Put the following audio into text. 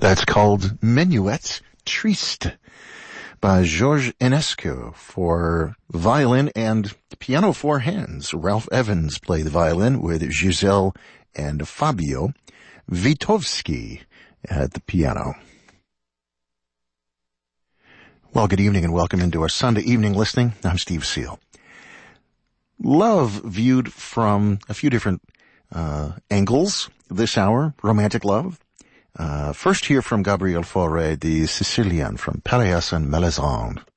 That's called Minuet Triste by Georges Enescu for violin and piano four hands. Ralph Evans played the violin with Giselle and Fabio Witkowski at the piano. Well, good evening and welcome into our Sunday evening listening. I'm Steve Seal. Love viewed from a few different angles this hour. Romantic love. First hear from Gabriel Fauré, the Sicilian from Pelléas and Melisande.